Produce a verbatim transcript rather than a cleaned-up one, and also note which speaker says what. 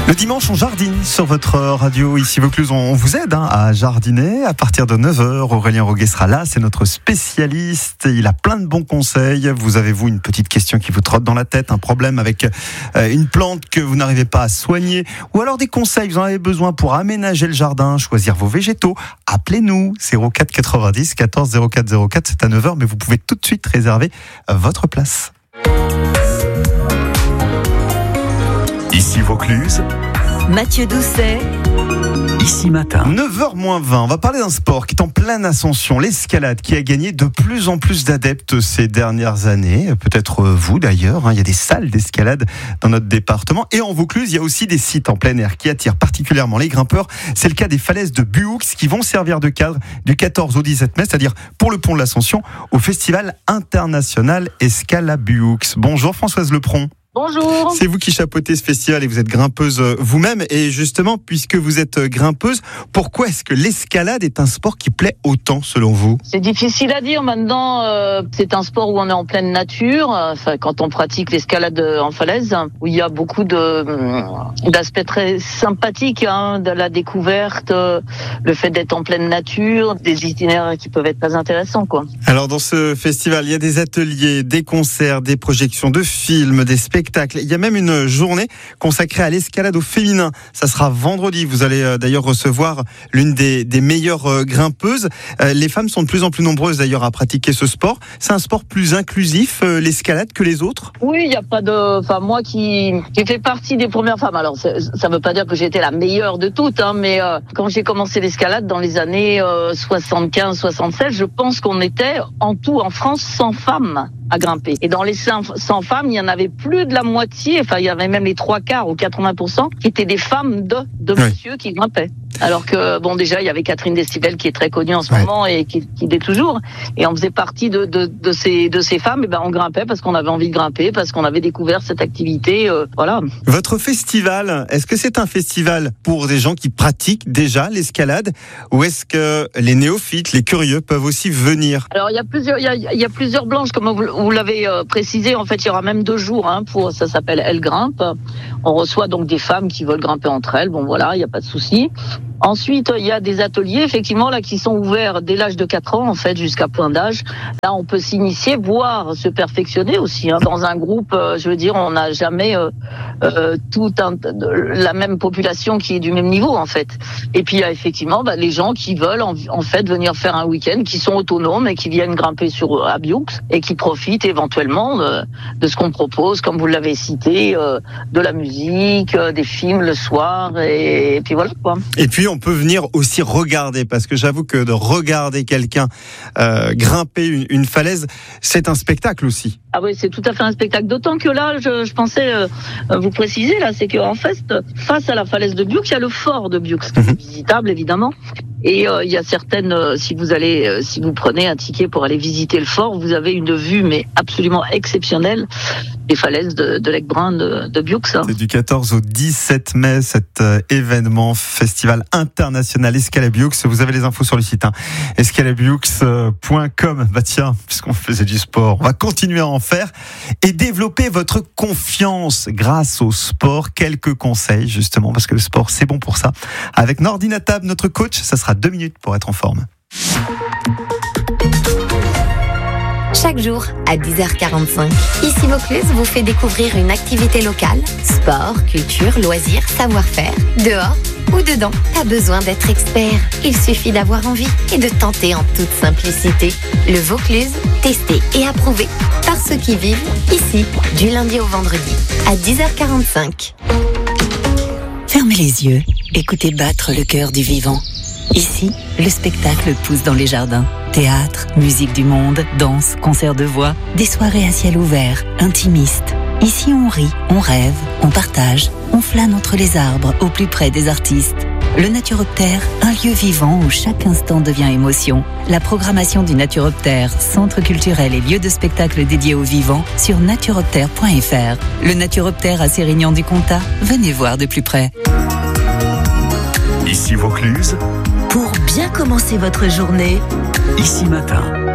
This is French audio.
Speaker 1: Le dimanche, on jardine sur votre radio. Ici Vaucluse, on vous aide hein, à jardiner. À partir de neuf heures, Aurélien Roguet sera là. C'est notre spécialiste. Il a plein de bons conseils. Vous avez, vous, une petite question qui vous trotte dans la tête, un problème avec euh, une plante que vous n'arrivez pas à soigner, ou alors des conseils, vous en avez besoin pour aménager le jardin, choisir vos végétaux. Appelez-nous, zéro quatre quatre-vingt-dix quatorze zéro quatre zéro quatre. C'est à neuf heures, mais vous pouvez tout de suite réserver votre place.
Speaker 2: Ici Vaucluse,
Speaker 3: Mathieu Doucet,
Speaker 2: Ici Matin.
Speaker 1: neuf heures moins vingt, on va parler d'un sport qui est en pleine ascension, l'escalade, qui a gagné de plus en plus d'adeptes ces dernières années. Peut-être vous d'ailleurs, hein. Il y a des salles d'escalade dans notre département. Et en Vaucluse, il y a aussi des sites en plein air qui attirent particulièrement les grimpeurs. C'est le cas des falaises de Buhoux qui vont servir de cadre du quatorze au dix-sept mai, c'est-à-dire pour le pont de l'Ascension, au Festival international Escala Buhoux. Bonjour Françoise Lepron.
Speaker 4: Bonjour.
Speaker 1: C'est vous qui chapeautez ce festival et vous êtes grimpeuse vous-même. Et justement, puisque vous êtes grimpeuse, pourquoi est-ce que l'escalade est un sport qui plaît autant selon vous ?
Speaker 4: C'est difficile à dire maintenant. Euh, c'est un sport où on est en pleine nature. Enfin, quand on pratique l'escalade en falaise, où il y a beaucoup de d'aspects très sympathiques, hein, de la découverte, euh, le fait d'être en pleine nature, des itinéraires qui peuvent être très intéressants, quoi.
Speaker 1: Alors dans ce festival, il y a des ateliers, des concerts, des projections de films, des spectacles. Il y a même une journée consacrée à l'escalade au féminin. Ça sera vendredi. Vous allez euh, d'ailleurs recevoir l'une des, des meilleures euh, grimpeuses. Euh, les femmes sont de plus en plus nombreuses d'ailleurs à pratiquer ce sport. C'est un sport plus inclusif, euh, l'escalade, que les autres ?
Speaker 4: Oui, il n'y a pas de... Enfin, moi qui, qui fait partie des premières femmes, alors ça ne veut pas dire que j'ai été la meilleure de toutes, hein, mais euh, quand j'ai commencé l'escalade dans les années euh, soixante-quinze soixante-seize, je pense qu'on était en tout en France cent femmes à grimper. Et dans les cent femmes, il y en avait plus de la moitié, enfin il y avait même les trois quarts ou quatre-vingts pour cent qui étaient des femmes de, de
Speaker 1: oui.
Speaker 4: monsieur qui grimpaient. Alors que, bon, déjà, il y avait Catherine Destivelle qui est très connue en ce
Speaker 1: oui.
Speaker 4: moment et qui, qui l'est toujours. Et on faisait partie de, de, de, ces, de ces femmes. Et ben, on grimpait parce qu'on avait envie de grimper, parce qu'on avait découvert cette activité. Euh, voilà.
Speaker 1: Votre festival, est-ce que c'est un festival pour des gens qui pratiquent déjà l'escalade, ou est-ce que les néophytes, les curieux peuvent aussi venir ?
Speaker 4: Alors, il y a plusieurs, il y a, il y a plusieurs blanches, comme vous, vous l'avez euh, précisé. En fait, il y aura même deux jours, hein, pour, ça s'appelle Elle Grimpe. On reçoit donc des femmes qui veulent grimper entre elles. Bon, voilà, il n'y a pas de souci. Ensuite, il y a des ateliers, effectivement, là, qui sont ouverts dès l'âge de quatre ans, en fait, jusqu'à point d'âge. Là, on peut s'initier, voire se perfectionner aussi, hein. Dans un groupe, euh, je veux dire, on n'a jamais euh, euh, tout un, la même population qui est du même niveau, en fait. Et puis, il y a effectivement bah, les gens qui veulent, en, en fait, venir faire un week-end, qui sont autonomes et qui viennent grimper sur à Buhoux et qui profitent éventuellement de, de ce qu'on propose, comme vous l'avez cité, euh, de la musique, euh, des films le soir, et, et puis voilà, quoi.
Speaker 1: Et puis, on peut venir aussi regarder, parce que j'avoue que de regarder quelqu'un euh, grimper une, une falaise, c'est un spectacle aussi.
Speaker 4: Ah oui, c'est tout à fait un spectacle. D'autant que là, je, je pensais euh, vous préciser, là, c'est qu'en fait, face à la falaise de Buhoux, il y a le fort de Buhoux, qui est visitable, évidemment. Et euh, il y a certaines, euh, si vous allez, euh, si vous prenez un ticket pour aller visiter le fort, vous avez une vue, mais absolument exceptionnelle, des falaises de, de Lecbrun de, de Buhoux. Hein.
Speaker 1: C'est du quatorze au dix-sept mai, cet euh, événement, festival international Escala Buhoux. Vous avez les infos sur le site, hein, escalabuhoux point com. Bah tiens, puisqu'on faisait du sport, on va continuer à en faire et développer votre confiance grâce au sport. Quelques conseils, justement, parce que le sport, c'est bon pour ça. Avec Nordine Table, notre coach, ça sera deux minutes pour être en forme.
Speaker 3: chaque jour à dix heures quarante-cinq. Ici Vaucluse vous fait découvrir une activité locale, sport, culture, loisirs, savoir-faire, dehors ou dedans. Pas besoin d'être expert, il suffit d'avoir envie et de tenter en toute simplicité. Le Vaucluse, testé et approuvé par ceux qui vivent ici, du lundi au vendredi, à dix heures quarante-cinq.
Speaker 5: Fermez les yeux, écoutez battre le cœur du vivant. Ici, le spectacle pousse dans les jardins. Théâtre, musique du monde, danse, concert de voix, des soirées à ciel ouvert, intimistes. Ici, on rit, on rêve, on partage, on flâne entre les arbres, au plus près des artistes. Le Naturoptère, un lieu vivant où chaque instant devient émotion. La programmation du Naturoptère, centre culturel et lieu de spectacle dédié aux vivants, sur naturoptère point f r. Le Naturoptère à Sérignan-du-Comtat, venez voir de plus près.
Speaker 2: Ici Vaucluse,
Speaker 6: pour bien commencer votre journée,
Speaker 2: Ici Matin.